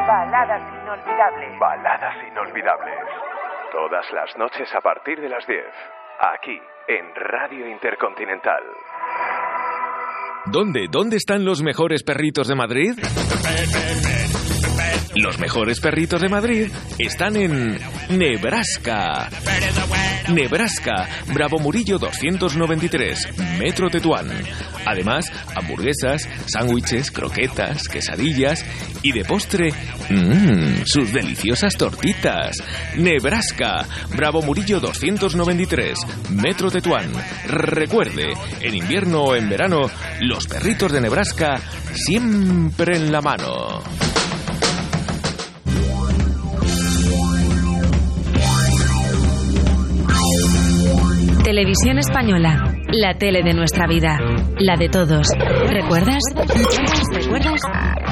Baladas inolvidables. Baladas inolvidables. Todas las noches a partir de las 10. Aquí, en Radio Intercontinental. ¿Dónde están los mejores perritos de Madrid? Los mejores perritos de Madrid están en Nebraska. Nebraska, Bravo Murillo 293, Metro Tetuán. Además, hamburguesas, sándwiches, croquetas, quesadillas y de postre, sus deliciosas tortitas. Nebraska, Bravo Murillo 293, Metro Tetuán. Recuerde, en invierno o en verano, los perritos de Nebraska siempre en la mano. Televisión Española, la tele de nuestra vida, la de todos. ¿Recuerdas?